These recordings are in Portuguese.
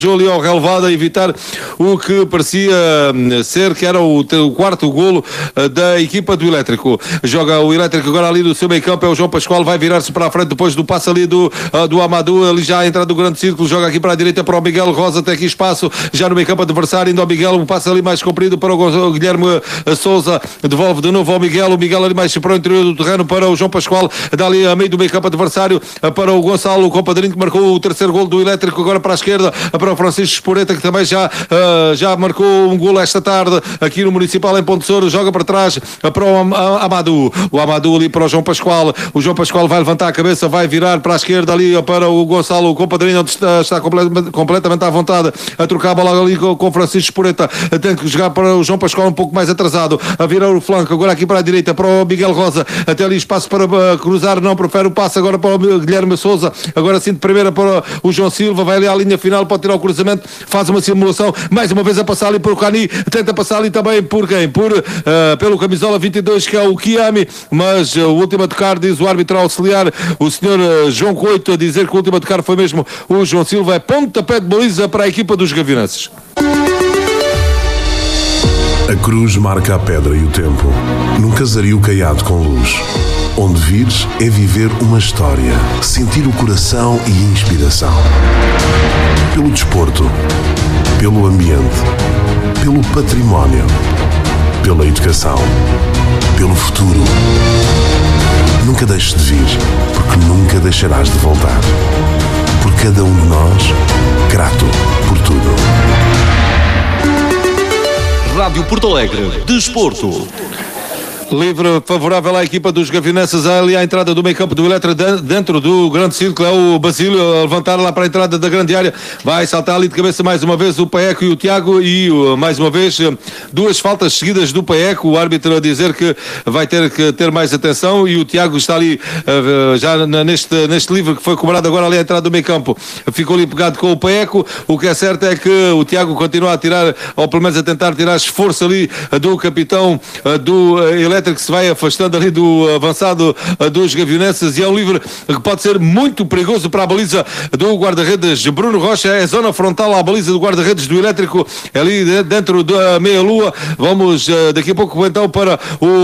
ali ao relevado a evitar o que parecia ser que era o quarto golo da equipa do Elétrico. Joga o Elétrico agora ali do seu meio campo, é o João Pascoal, vai virar-se para a frente depois do passe ali do Amadou, ali já a entrada do grande círculo, joga aqui para a direita para o Miguel Rosa, tem aqui espaço já no meio campo adversário, indo ao Miguel, um passe ali mais comprido para o Guilherme Sousa, devolve de novo ao Miguel, o Miguel ali mais para o interior do terreno para o João Pascoal, dá ali a meio do meio campo adversário para o Gonçalo, o compadrinho que marcou o terceiro golo do Elétrico, agora para a esquerda, para o Francisco Esporeta, que também já marcou um golo esta tarde aqui no Municipal em Ponte Souro, joga para trás para o Amadou, o Amadou ali para o João Pascoal, o João Pascoal vai levantar a cabeça, vai virar para a esquerda ali para o Gonçalo, o compadrinho, onde está completamente à vontade a trocar a bola ali com o Francisco Esporeta, tem que jogar para o João Pascoal um pouco mais atrasado, a virar o flanco, agora aqui para a direita para o Miguel Rosa, até ali espaço para cruzar, não prefere o passe agora para o Guilherme Sousa, agora sim de primeira para o João Silva, vai ali à linha final, pode tirar o cruzamento, faz uma simulação, mais uma vez a passar ali por o Cani, tenta passar ali também por quem? Pelo camisola 22, que é o Kiami, mas o último a tocar, diz o árbitro auxiliar, o senhor João Coito, a dizer que o último a tocar foi mesmo o João Silva. É pontapé de baliza para a equipa dos Gavinenses. A cruz marca a pedra e o tempo, num casario caiado com luz. Onde vires é viver uma história, sentir o coração e a inspiração. Pelo desporto, pelo ambiente, pelo património, pela educação, pelo futuro. Nunca deixes de vir, porque nunca deixarás de voltar. Por cada um de nós, grato por tudo. Rádio Porto Alegre, Desporto. Livre favorável à equipa dos Gavinenses, ali à entrada do meio campo do Elétrico, dentro do grande círculo, é o Basílio a levantar lá para a entrada da grande área, vai saltar ali de cabeça mais uma vez o Paeco e o Tiago, e mais uma vez duas faltas seguidas do Paeco, o árbitro a dizer que vai ter que ter mais atenção, e o Tiago está ali já neste livre que foi cobrado agora ali à entrada do meio campo, ficou ali pegado com o Paeco. O que é certo é que o Tiago continua a tirar, ou pelo menos a tentar tirar esforço ali do capitão do Elétrico, que se vai afastando ali do avançado dos Gavinenses, e é um livre que pode ser muito perigoso para a baliza do guarda-redes Bruno Rocha. É a zona frontal à baliza do guarda-redes do Elétrico, ali dentro da meia-lua. Vamos daqui a pouco então para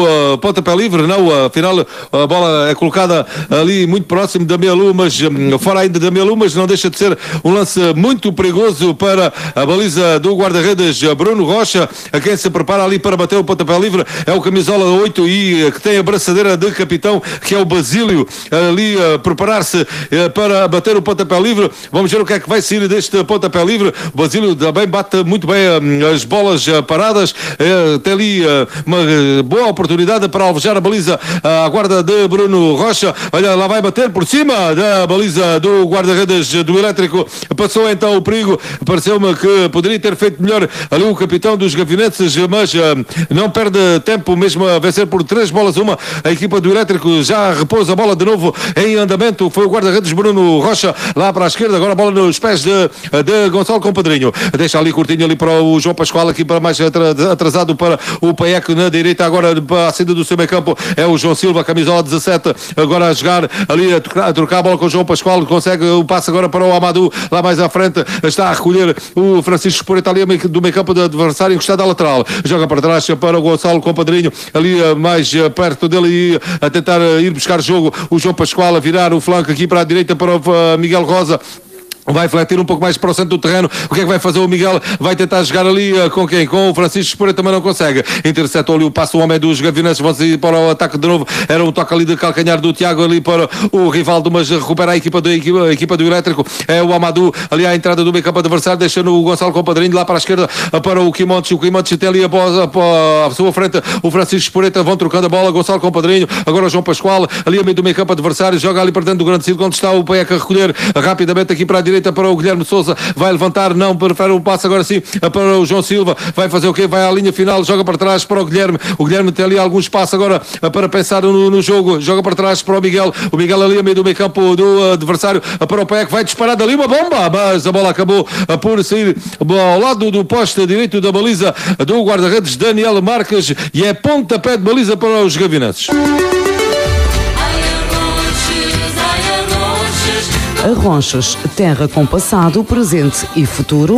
o pontapé livre. Não, afinal a bola é colocada ali muito próximo da meia-lua, mas fora ainda da meia-lua, mas não deixa de ser um lance muito perigoso para a baliza do guarda-redes Bruno Rocha. A quem se prepara ali para bater o pontapé livre é o camisola 8 e que tem a braçadeira de capitão, que é o Basílio, ali a preparar-se para bater o pontapé livre. Vamos ver o que é que vai sair deste pontapé livre. O Basílio também bate muito bem as bolas paradas, tem ali uma boa oportunidade para alvejar a baliza à guarda de Bruno Rocha. Olha, lá vai bater por cima da baliza do guarda-redes do Elétrico. Passou então o perigo, pareceu-me que poderia ter feito melhor ali o capitão dos Gavinenses, mas não perde tempo, mesmo a vencer por 3-1. A equipa do Elétrico já repousa a bola de novo em andamento. Foi o guarda-redes Bruno Rocha lá para a esquerda, agora a bola nos pés de Gonçalo Compadrinho, deixa ali curtinho ali para o João Pascoal, aqui para mais atrasado para o Paeco na direita, agora para a saída do seu meio campo é o João Silva, camisola 17, agora a jogar ali a trocar a bola com o João Pascoal, consegue o passe agora para o Amadou, lá mais à frente está a recolher o Francisco Esporeta ali do meio campo do adversário, encostado à lateral, joga para trás para o Gonçalo Compadrinho, ali mais perto dele e a tentar ir buscar jogo, o João Pascoal a virar o flanco aqui para a direita para o Miguel Rosa. Vai fletir um pouco mais para o centro do terreno. O que é que vai fazer o Miguel? Vai tentar jogar ali com quem? Com o Francisco Esporeta, também não consegue. Interceptou ali o passo, o homem dos Gavinenses. Vão sair para o ataque de novo. Era um toque ali de calcanhar do Tiago ali para o Rivaldo, mas recupera a equipa do Elétrico. É o Amadou ali à entrada do meio campo adversário, deixando o Gonçalo Compadrinho lá para a esquerda para o Quimontes. O Quimontes tem ali a sua frente o Francisco Esporeta. Vão trocando a bola. Gonçalo Compadrinho. Agora o João Pascoal ali a meio do meio campo adversário. Joga ali para dentro do grande círculo onde está o Paeca a recolher rapidamente aqui para a direita para o Guilherme Sousa, vai levantar, não, prefere o passe agora sim para o João Silva, vai fazer o quê? Vai à linha final, joga para trás para o Guilherme tem ali algum espaço agora para pensar no jogo, joga para trás para o Miguel ali a meio do meio campo do adversário, para o Paeco, vai disparar dali uma bomba, mas a bola acabou por sair ao lado do poste direito da baliza do guarda-redes Daniel Marques, e é pontapé de baliza para os Gavinenses. Arronches, terra com passado, presente e futuro.